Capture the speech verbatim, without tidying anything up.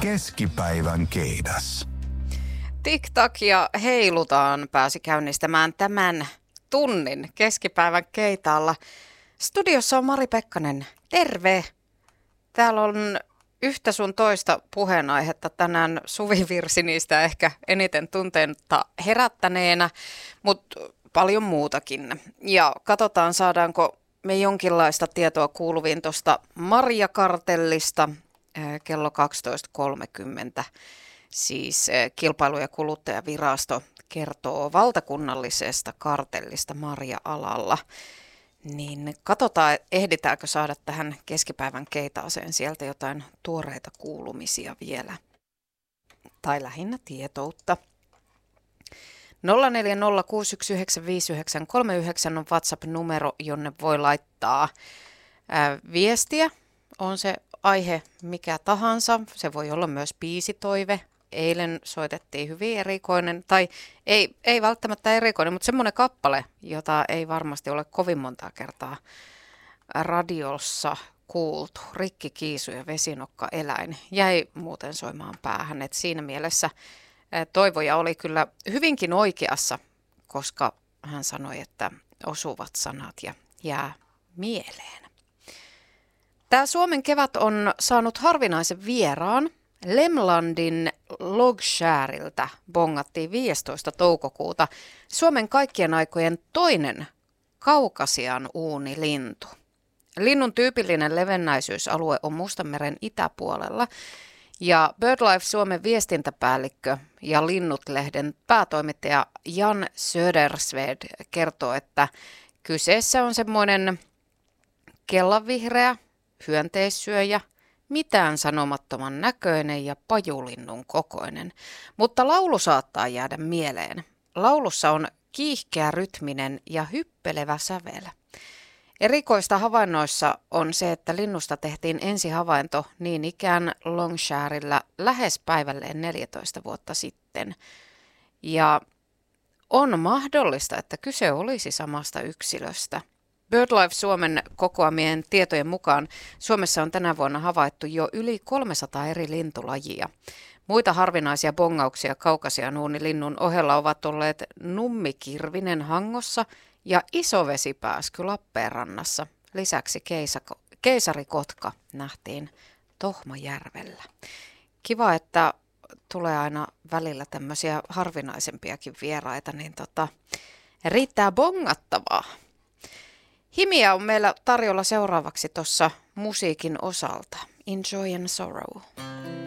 Keskipäivän keidas. TikTok ja heilutaan pääsi käynnistämään tämän tunnin keskipäivän keitaalla. Studiossa on Mari Pekkanen. Terve! Täällä on yhtä sun toista puheenaihetta tänään. Suvi virsi niistä ehkä eniten tunteenta herättäneenä, mutta paljon muutakin. Ja katsotaan, saadaanko me jonkinlaista tietoa kuuluviin tuosta Marjakartellista kello kaksitoista kolmekymmentä. Siis Kilpailu- ja kuluttajavirasto kertoo valtakunnallisesta kartellista marja-alalla. Niin katsotaan, ehditäänkö saada tähän keskipäivän keitaaseen sieltä jotain tuoreita kuulumisia vielä. Tai lähinnä tietoutta. nolla neljä nolla kuusi yksi yhdeksän viisi yhdeksän kolme yhdeksän on WhatsApp-numero, jonne voi laittaa ää, viestiä. On se aihe mikä tahansa. Se voi olla myös biisitoive. Eilen soitettiin hyvin erikoinen, tai ei, ei välttämättä erikoinen, mutta semmoinen kappale, jota ei varmasti ole kovin montaa kertaa radiossa kuultu. Rikki Kiisu ja Vesinokka eläin jäi muuten soimaan päähän. Et siinä mielessä toivoja oli kyllä hyvinkin oikeassa, koska hän sanoi, että osuvat sanat ja jää mieleen. Tämä Suomen kevät on saanut harvinaisen vieraan. Lemlandin Logskäriltä bongattiin viidestoista toukokuuta Suomen kaikkien aikojen toinen kaukasian uunilintu. Linnun tyypillinen levennäisyysalue on Mustanmeren itäpuolella ja BirdLife Suomen viestintäpäällikkö ja Linnut-lehden päätoimittaja Jan Södersved kertoo, että kyseessä on semmoinen kellanvihreä hyönteissyöjä, mitään sanomattoman näköinen ja pajulinnun kokoinen, mutta laulu saattaa jäädä mieleen. Laulussa on kiihkeä rytminen ja hyppelevä sävel. Erikoista havainnoissa on se, että linnusta tehtiin ensihavainto niin ikään Longshärillä lähes päivälleen neljätoista vuotta sitten. Ja on mahdollista, että kyse olisi samasta yksilöstä. BirdLife Suomen kokoamien tietojen mukaan Suomessa on tänä vuonna havaittu jo yli kolmesataa eri lintulajia. Muita harvinaisia bongauksia kaukasian uunilinnun ohella ovat olleet nummikirvinen Hangossa ja isovesipääsky Lappeenrannassa. Lisäksi keisako, keisarikotka nähtiin Tohmajärvellä. Kiva, että tulee aina välillä tämmöisiä harvinaisempiakin vieraita, niin tota, riittää bongattavaa. Himiä on meillä tarjolla seuraavaksi tuossa musiikin osalta. Enjoy and Sorrow.